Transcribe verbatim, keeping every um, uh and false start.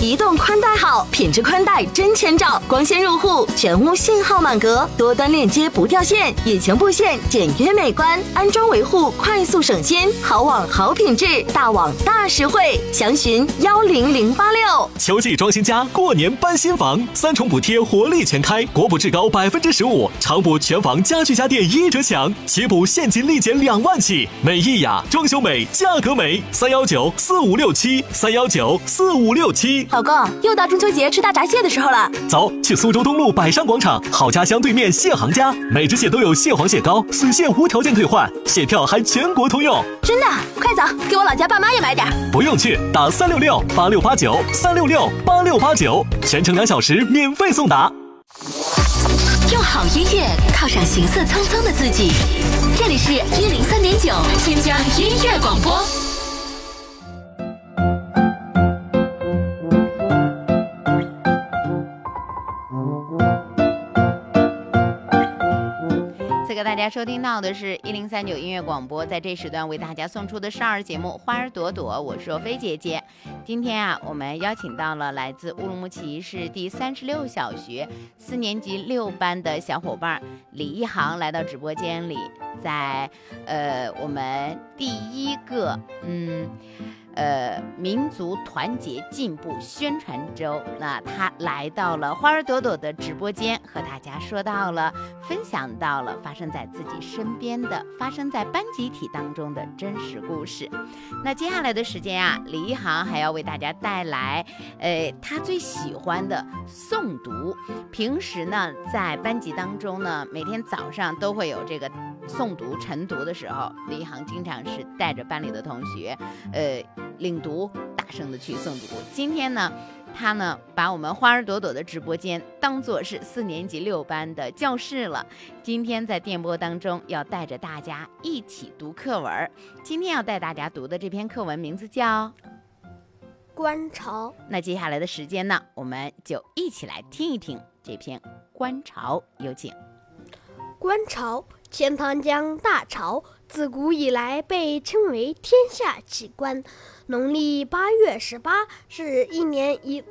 移动宽带好，品质宽带真千兆，光纤入户，全屋信号满格，多端链接不掉线，引擎布线简约美观，安装维护快速省心，好网好品质，大网大实惠。详询幺零零八六。 秋季装新家，过年搬新房，三重补贴活力全开，国补至高百分之十五，常补全房家具家电一折抢，起补现金立减两万起。美意雅，装修美，价格美，三幺九四五六七，三幺九四五六七。 老公，又到中秋节吃大闸蟹的时候了， 走，去苏州东路百商广场好家乡对面蟹行家，每只蟹都有蟹黄蟹膏，损蟹无条件退换，蟹票还全国通用。 真的？快走，给我老家爸妈也买点。 不用去，打三六六八六八九，三六六八六八九，全程两小时免费送达。 用好音乐犒赏行色匆匆的自己，这里是一零三点九新疆音乐广播。 大家收听到的是一零三九音乐广播，在这时段为大家送出的少儿节目《花儿朵朵》，我是若飞姐姐。今天啊，我们邀请到了来自乌鲁木齐市第三十六小学四年级六班的小伙伴李一航来到直播间里，在呃我们第一个嗯。呃，民族团结进步宣传周，那他来到了花儿朵朵的直播间，和大家说到了，分享到了发生在自己身边的、发生在班集体当中的真实故事。那接下来的时间啊，李一航还要为大家带来，呃，他最喜欢的诵读。平时呢，在班级当中呢，每天早上都会有这个诵读晨读的时候，李一航经常是带着班里的同学，呃。领读，大声的去诵读。今天呢，他呢把我们花儿朵朵的直播间当作是四年级六班的教室了。今天在电波当中要带着大家一起读课文。今天要带大家读的这篇课文名字叫《 观潮》。 那接下来的时间呢，我们就一起来听一听这篇《观潮》，有请。 观潮，钱塘江大潮，自古以来被称为天下奇观。农历八月十八是一年一